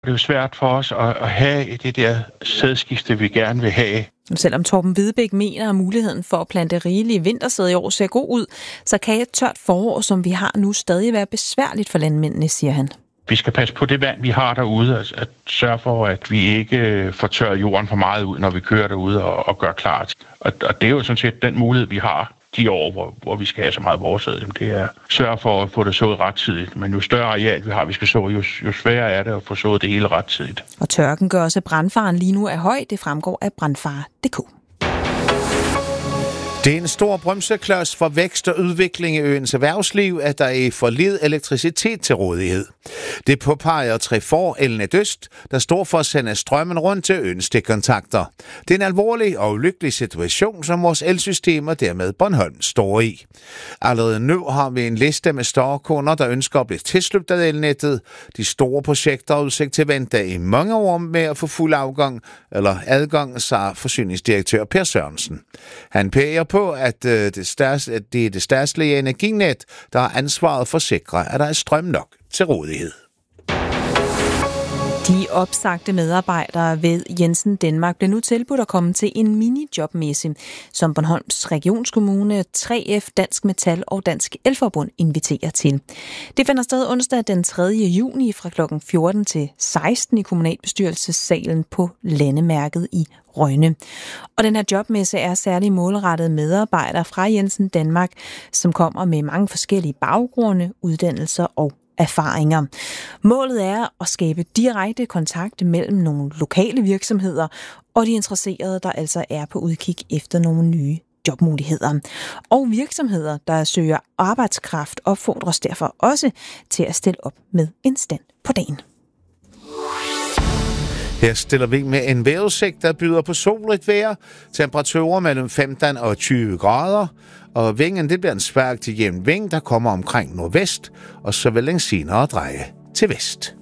Det er jo svært for os at have det der sædskifte, vi gerne vil have. Selvom Torben Hvidebæk mener, at muligheden for at plante rigelige vintersæd i år ser god ud, så kan et tørt forår, som vi har nu, stadig være besværligt for landmændene, siger han. Vi skal passe på det vand, vi har derude, at sørge for, at vi ikke får tørret jorden for meget ud, når vi kører derude og gør klart. Og det er jo sådan set den mulighed, vi har de år, hvor vi skal have så meget vores sæd. Det er at sørge for at få det sået rettidigt. Men jo større areal vi har, vi skal så, jo sværere er det at få sået det hele rettidigt. Og tørken gør også, at brandfaren lige nu er høj. Det fremgår af brandfare.dk. Det er en stor bremseklods for vækst og udvikling i øens erhvervsliv, at der er for lidt elektricitet til rådighed. Det påpeger Trefor Elnet Øst, der står for at sende strømmen rundt til øens stikkontakter. Det er en alvorlig og ulykkelig situation, som vores elsystem og dermed Bornholm står i. Allerede nu har vi en liste med større kunder, der ønsker at blive tilsluttet af elnettet. De store projekter har udsigt til at vente i mange år med at få fuld adgang, sagde forsyningsdirektør Per Sørensen. Han peger på, at det er det statslige energinet, der har ansvaret for at sikre, at der er strøm nok til rådighed. De opsagte medarbejdere ved Jensen Danmark blev nu tilbudt at komme til en mini-jobmesse, som Bornholms Regionskommune, 3F, Dansk Metal og Dansk Elforbund inviterer til. Det finder sted onsdag den 3. juni fra kl. 14 til 16 i kommunalbestyrelsessalen på Landemærket i Rønne. Og den her jobmesse er særlig målrettet medarbejdere fra Jensen Danmark, som kommer med mange forskellige baggrunde, uddannelser og erfaringer. Målet er at skabe direkte kontakt mellem nogle lokale virksomheder og de interesserede, der altså er på udkig efter nogle nye jobmuligheder. Og virksomheder, der søger arbejdskraft, opfordres derfor også til at stille op med en stand på dagen. Her stiller vi med en vejrudsigt, der byder på solrigt vejr, temperaturer mellem 15 og 20 grader, og vinden det bliver en svag til jævn vind, der kommer omkring nordvest, og så vil den senere dreje til vest.